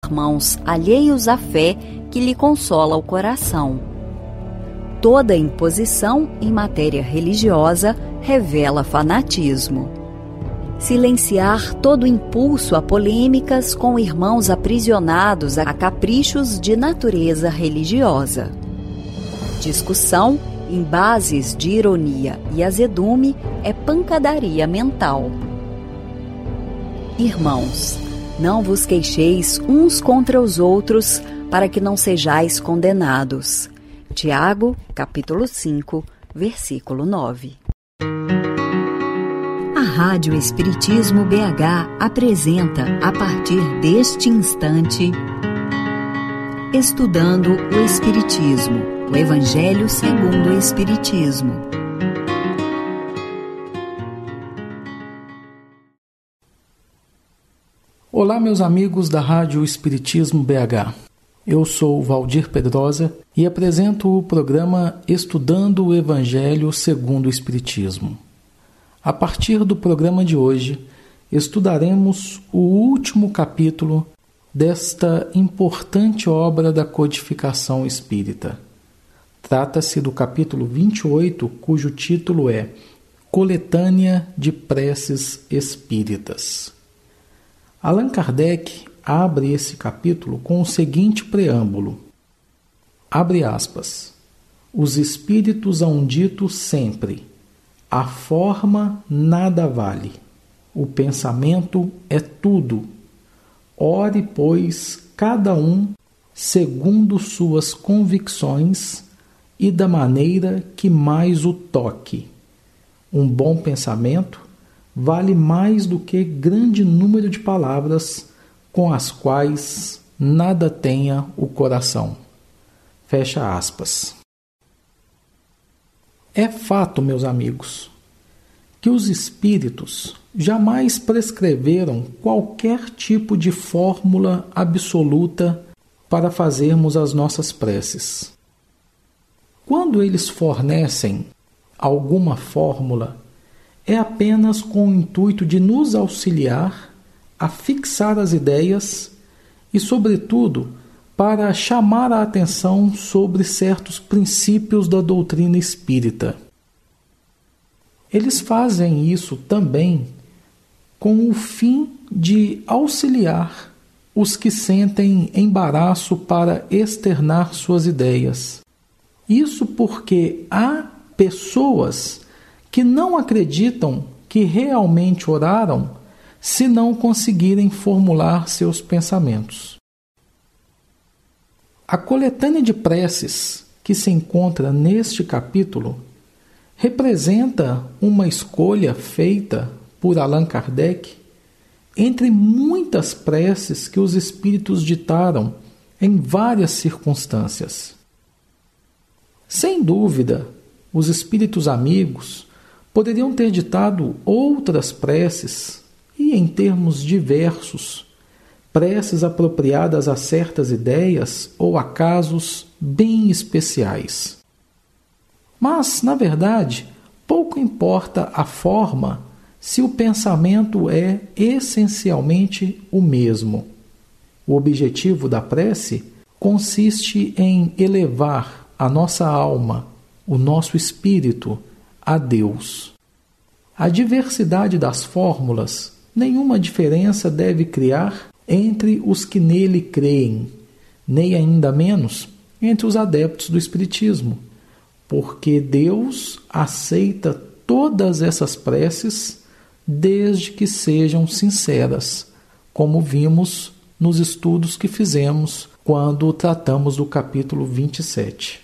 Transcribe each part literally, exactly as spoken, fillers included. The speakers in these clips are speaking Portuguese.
irmãos alheios à fé que lhe consola o coração. Toda imposição em matéria religiosa revela fanatismo. Silenciar todo impulso a polêmicas com irmãos aprisionados a caprichos de natureza religiosa. Discussão em bases de ironia e azedume é pancadaria mental. Irmãos, não vos queixeis uns contra os outros, para que não sejais condenados. Tiago, capítulo cinco, versículo nove. A Rádio Espiritismo B H apresenta, a partir deste instante, Estudando o Espiritismo, o Evangelho segundo o Espiritismo. Olá, meus amigos da Rádio Espiritismo B H. Eu sou Valdir Pedrosa e apresento o programa Estudando o Evangelho segundo o Espiritismo. A partir do programa de hoje, estudaremos o último capítulo desta importante obra da codificação espírita. Trata-se do capítulo vinte e oito, cujo título é Coletânea de Preces Espíritas. Allan Kardec abre esse capítulo com o seguinte preâmbulo. Abre aspas. Os espíritos hão dito sempre: a forma nada vale, o pensamento é tudo. Ore, pois, cada um segundo suas convicções e da maneira que mais o toque. Um bom pensamento vale mais do que grande número de palavras com as quais nada tenha o coração. Fecha aspas. É fato, meus amigos, que os espíritos jamais prescreveram qualquer tipo de fórmula absoluta para fazermos as nossas preces. Quando eles fornecem alguma fórmula, é apenas com o intuito de nos auxiliar a fixar as ideias e, sobretudo, para chamar a atenção sobre certos princípios da doutrina espírita. Eles fazem isso também com o fim de auxiliar os que sentem embaraço para externar suas ideias. Isso porque há pessoas que não acreditam que realmente oraram se não conseguirem formular seus pensamentos. A coletânea de preces que se encontra neste capítulo representa uma escolha feita por Allan Kardec entre muitas preces que os espíritos ditaram em várias circunstâncias. Sem dúvida, os espíritos amigos poderiam ter ditado outras preces e, em termos diversos, preces apropriadas a certas ideias ou a casos bem especiais. Mas, na verdade, pouco importa a forma se o pensamento é essencialmente o mesmo. O objetivo da prece consiste em elevar a nossa alma, o nosso espírito, a Deus. A diversidade das fórmulas nenhuma diferença deve criar entre os que nele creem, nem ainda menos entre os adeptos do Espiritismo, porque Deus aceita todas essas preces desde que sejam sinceras, como vimos nos estudos que fizemos quando tratamos do capítulo vinte e sete.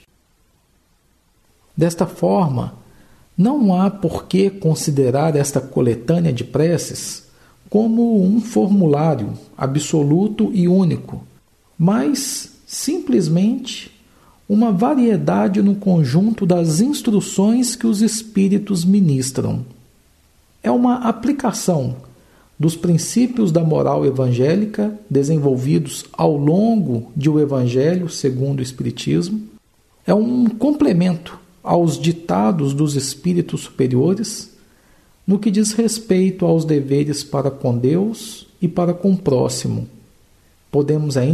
Desta forma, não há por que considerar esta coletânea de preces como um formulário absoluto e único, mas simplesmente uma variedade no conjunto das instruções que os espíritos ministram. É uma aplicação dos princípios da moral evangélica desenvolvidos ao longo de O Evangelho segundo o Espiritismo. É um complemento aos ditados dos espíritos superiores no que diz respeito aos deveres para com Deus e para com o próximo. Podemos ainda